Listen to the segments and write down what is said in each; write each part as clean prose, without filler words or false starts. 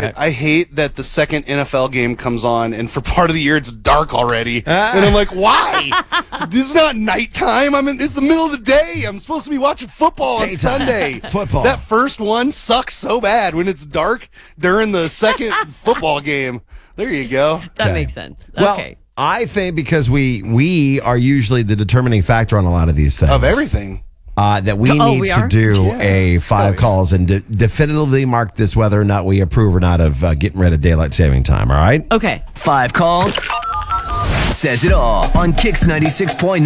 I hate that the second NFL game comes on, and for part of the year it's dark already. And I'm like, why? This is not nighttime. It's the middle of the day. I'm supposed to be watching football on Sunday. Football. That first one sucks so bad when it's dark during the second football game. There you go. That makes sense. Well, Okay. I think because we are usually the determining factor on a lot of these things. Of everything. That we need we to are? do a five calls and definitively mark this whether or not we approve or not of getting rid of daylight saving time, all right? Okay. 5 calls. Says it all on Kix 96.9,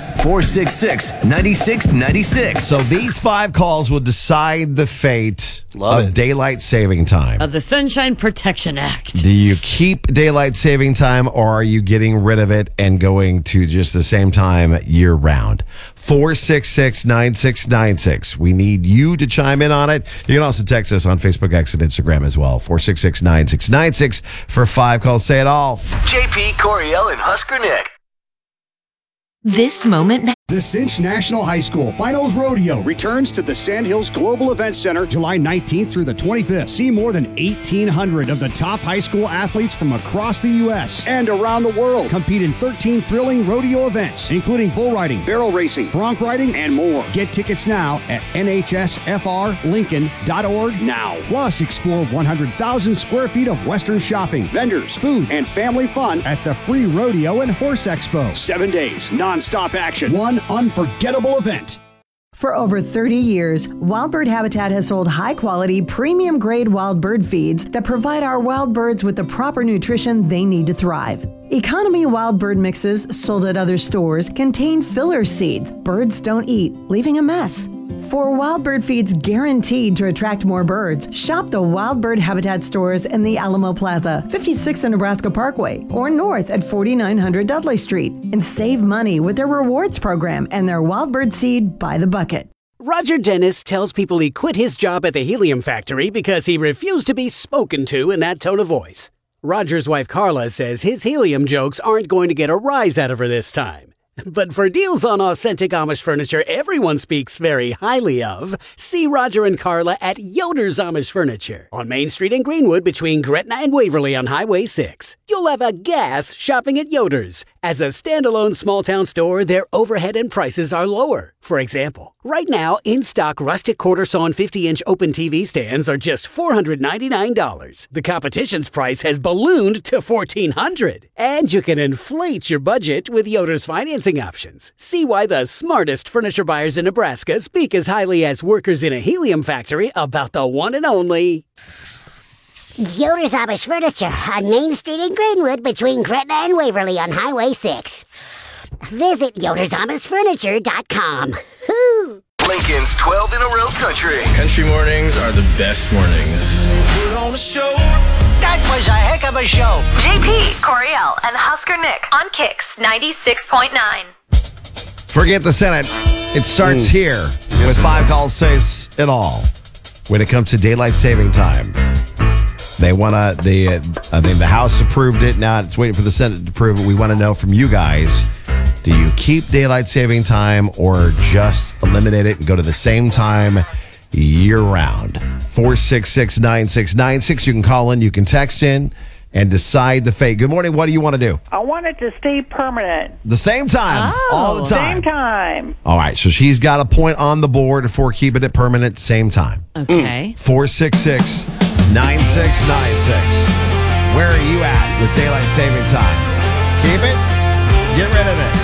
466-9696. So these 5 calls will decide the fate Love of it. daylight saving time. Of the Sunshine Protection Act. Do you keep daylight saving time or are you getting rid of it and going to just the same time year round? 466-9696. We need you to chime in on it. You can also text us on Facebook, X, and Instagram as well. 466-9696 for 5 calls. Say it all. JP, Coriel, and Husker Nick. This moment. The Cinch National High School Finals Rodeo returns to the Sandhills Global Events Center July 19th through the 25th. See more than 1,800 of the top high school athletes from across the U.S. and around the world compete in 13 thrilling rodeo events, including bull riding, barrel racing, bronc riding, and more. Get tickets now at nhsfrlincoln.org now. Plus, explore 100,000 square feet of Western shopping, vendors, food, and family fun at the Free Rodeo and Horse Expo. 7 days, non-stop action. One unforgettable event. For over 30 years, Wild Bird Habitat has sold high-quality, premium-grade wild bird feeds that provide our wild birds with the proper nutrition they need to thrive. Economy wild bird mixes sold at other stores contain filler seeds birds don't eat, leaving a mess. For wild bird feeds guaranteed to attract more birds, shop the Wild Bird Habitat stores in the Alamo Plaza, 56 in Nebraska Parkway, or north at 4900 Dudley Street, and save money with their rewards program and their wild bird seed by the bucket. Roger Dennis tells people he quit his job at the helium factory because he refused to be spoken to in that tone of voice. Roger's wife Carla says his helium jokes aren't going to get a rise out of her this time. But for deals on authentic Amish furniture everyone speaks very highly of, see Roger and Carla at Yoder's Amish Furniture on Main Street in Greenwood between Gretna and Waverly on Highway 6. You'll have a gas shopping at Yoder's. As a standalone small-town store, their overhead and prices are lower. For example, right now, in-stock rustic quarter-sawn 50-inch open TV stands are just $499. The competition's price has ballooned to $1,400. And you can inflate your budget with Yoder's financing options. See why the smartest furniture buyers in Nebraska speak as highly as workers in a helium factory about the one and only Yoder's Amish Furniture on Main Street in Greenwood between Gretna and Waverly on Highway 6. Visit yodersamishfurniture.com. Woo! Lincoln's 12 in a row country. Country mornings are the best mornings. Put on a show. That was a heck of a show. JP, Coriel, and Husker Nick on Kix 96.9. Forget the Senate. It starts here with 5 calls says it all. When it comes to daylight saving time, they want to. I think the House approved it. Now it's waiting for the Senate to approve it. We want to know from you guys: do you keep daylight saving time or just eliminate it and go to the same time year round? 466-9696. You can call in. You can text in and decide the fate. Good morning. What do you want to do? I want it to stay permanent. The same time, all the time. Same time. All right, so she's got a point on the board for keeping it permanent, same time. Okay. 466-9696. Where are you at with daylight saving time? Keep it? Get rid of it.